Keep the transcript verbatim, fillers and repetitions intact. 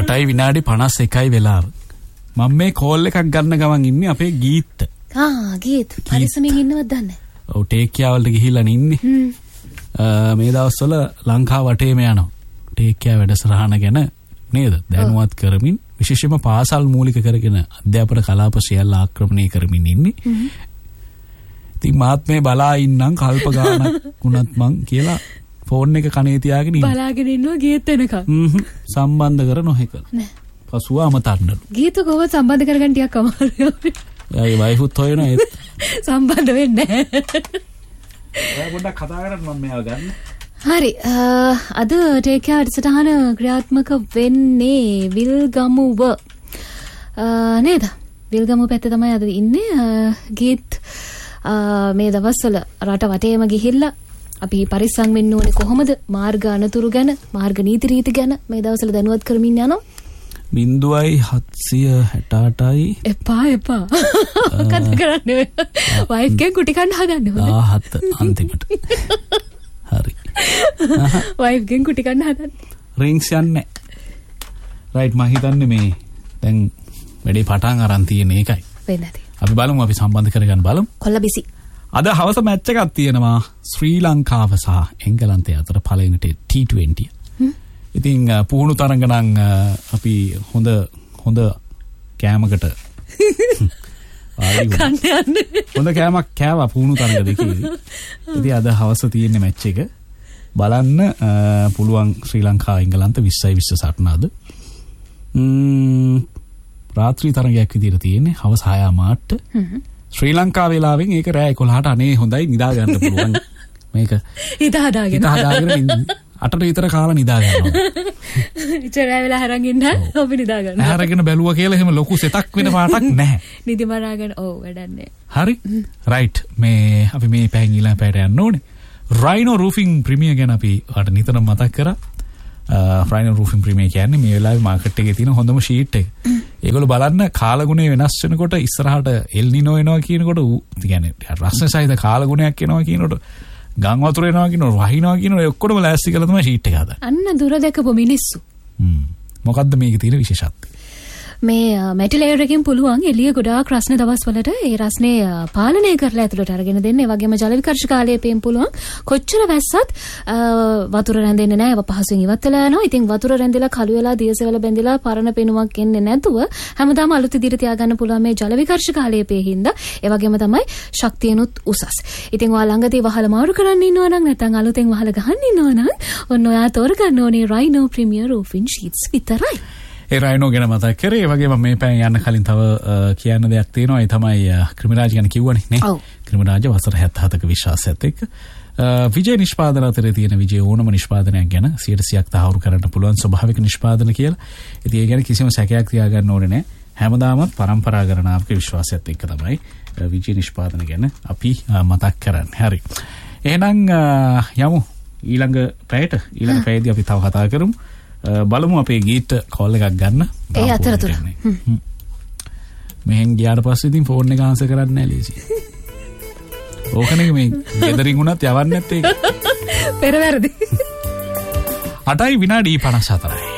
අටයි විනාඩි පනස් එකයි වෙලාව. මම මේ කෝල් එකක් ගන්න ගමන් ඉන්නේ අපේ ගීත්. ආ ගීත් පරිස්සමින් ඉන්නවද දන්නේ? ඔව් ටේක් කියා වලට ගිහිල්ලා ඉන්නේ. මේ දවස්වල ලංකාව වටේම යනවා. ටේක් කියා වැඩසටහන ගැන නේද? දැනුවත් කරමින් විශේෂයෙන්ම පාසල් මූලික කරගෙන අධ්‍යාපන කලාප සියල්ල ආක්‍රමණය කරමින් ඉන්නේ. ඉතින් මාත් මේ බලා ඉන්නම් කල්ප ගානක් වුණත් මං කියලා ෆෝන් එක කනේ තියාගෙන ඉන්න. බලාගෙන ඉන්නවා ගීත් එනකම්. හ්ම් සම්බන්ධ කර නොහැක. නෑ. පසුව අමතන්නලු. ගීත කොහොමද සම්බන්ධ කරගන්න ටිකක් අමාරුයි. ඒ වයිෆුත් හොයනවා ඒත් සම්බන්ධ වෙන්නේ නැහැ. ඔයා පොඩ්ඩක් කතා කරන්න මම මෙයාව ගන්න. හරි අද ටේක් කෙයාර් වැඩසටහන ක්‍රියාත්මක වෙන්නේ විල්ගමුව නේද? විල්ගමුව පැත්තේ තමයි අද ඉන්නේ. ගීත් මේ දවස්වල රට වටේම ගිහිල්ලා අපි පරිස්සම් වෙන්න ඕනේ කොහොමද? මාර්ග අනතුරු ගැන, මාර්ග නීති රීති ගැන මේ දවස්වල දැනුවත් කරමින් යනවා. බිංදුවයි හත්සිය හැට අටයි එපා එපා කතා කරන්න වයිෆ් ගෙන් කුටි කන්න හදන්න ඕනේ. දාහත අන්තිමට. හරි. වයිෆ් ගෙන් කුටි කන්න හදන්න. රින්ග්ස් යන්නේ. රයිට් මම හිතන්නේ මේ දැන් වැඩේ පටන් අරන් තියෙන එකයි. වෙන්නේ නැති. අපි බලමු අපි සම්බන්ධ කරගන්න බලමු. කොල්ල බිසි. අද හවස මැච් එකක් තියෙනවා ශ්‍රී ලංකාව සහ එංගලන්තය අතර පළවෙනි ටී ට්වෙන්ටි. ඉතින් පුහුණු තරඟ නම් අපි හොඳ හොඳ කෑමකට හොඳ කෑමක් කෑවා පුහුණු තරඟ දෙකේදී. ඉතින් අද හවස තියෙන මැච් එක බලන්න පුළුවන් ශ්‍රී ලංකාව එංගලන්ත විස්සයි විස්ස සටන අද. ම්ම් රාත්‍රී තරඟයක් විදිහට තියෙන්නේ හවස හය මාට. ශ්‍රී ලංකා වෙලාවෙන් ඒක රෑ එකොළහට අනේ හොඳයි නිදා ගන්න පුළුවන්. මේක හිත හදාගෙන හිත හදාගෙන අටට විතර කාලා නිදා ගන්නවා. ඉතින් රෑ වෙලා හරන් ඉන්න අපි නිදා ගන්නවා. හරගෙන බැලුවා කියලා එහෙම ලොකු සෙතක් වෙන පාටක් නැහැ. නිදි මරාගෙන ඔව් වැඩන්නේ. හරි. රයිට්. මේ අපි මේ පැයෙන් ඊළඟ පැයට යන්න ඕනේ. රයිනෝ රූෆින් ප්‍රීමියර් ගැන අපි ඔයාලට නිතරම මතක් කරා. රයිනෝ රූෆින් ප්‍රීමියර් කියන්නේ මේ වෙලාවේ මාකට් එකේ තියෙන හොඳම ෂීට් එක. ඒගොල්ලෝ බලන්න කාලගුණය වෙනස් වෙනකොට ඉස්සරහට එල් නිනෝ එනවා කියනකොට කියන්නේ රස්නේ සහිත කාලගුණයක් එනවා කියනකොට ගම් වතුර එනවා කියනකොට වහිනවා කියනකොට ඔක්කොම ලෑස්ති කරලා තමයි ෂීට් එක හදන්නේ. අන්න දුර දැකපු මිනිස්සු. හ්ම්. මොකද්ද මේකේ තියෙන විශේෂත්වය? මේ මෙටල් ලේයර් එකකින් පුළුවන් එළිය ගොඩාක් රස්නේ දවස් වලට ඒ රස්නේ පාලනය කරලා ඇතුළට අරගෙන දෙන්න. ඒ වගේම ජල විකර්ෂක ආලේපයෙන් පුළුවන් කොච්චර වැස්සත් වතුර රැඳෙන්නේ නැහැ. පහසුවෙන් ඉවත් වෙලා යනවා. ඉතින් වතුර රැඳිලා කළු වෙලා දියස වෙලා බැඳිලා පරණ පෙනුමක් එන්නේ නැතුව හැමදාම අලුත් විදිහට තියාගන්න පුළුවන් මේ ජල විකර්ෂක ආලේපයේ හින්දා. ඒ වගේම තමයි ශක්තියනුත් උසස්. ඉතින් ඔයා ළඟදී වහල මාරු කරන්න ඉන්නවා නම් නැත්නම් අලුතෙන් වහල ගහන්න ඉන්නවා නම් ඔන්න ඔයා තෝරගන්න ඕනේ රයිනෝ ප්‍රීමියර් රූෆින් ෂීට්ස් විතරයි. ඒ රයිනෝ ගැන මතක් කරේ. ඒ වගේම මේ පැයෙන් යන්න කලින් තව කියන්න දෙයක් තියෙනවා. ඒ තමයි ක්‍රිමිරාජ් ගැන කිව්වනේ නේ. ක්‍රිමිරාජ් වසර හැත්තෑහක විශ්වාසයත් එක්ක විජය නිෂ්පාදන අතරේ තියෙන විජය ඕනම නිෂ්පාදනයක් ගැන සියයට සියයක් තහවුරු කරන්න පුළුවන් ස්වභාවික නිෂ්පාදන කියලා. ඉතින් ඒ ගැන කිසිම සැකයක් තියාගන්න ඕනේ නැහැ. හැමදාමත් පරම්පරාගතනාවක විශ්වාසයත් එක්ක තමයි විජය නිෂ්පාදන ගැන අපි මතක් කරන්නේ. හරි. එහෙනම් යමු ඊළඟ පැයට. ඊළඟ පැයේදී අපි තව කතා කරමු. බලමු අපේ ගීට කෝල් එකක් ගන්න. ඒ අතරතුර මෙහෙන් ගියාට පස්සේ ඉතින් ෆෝන් එක ආන්සර් කරන්නේ නැහැ ලීසි. ඕකනේ මේ ගෙදරින් උනත් යවන්නේ නැත්තේ ඒක. පෙරවැරදි. අටයි විනාඩි පනස් හතරයි.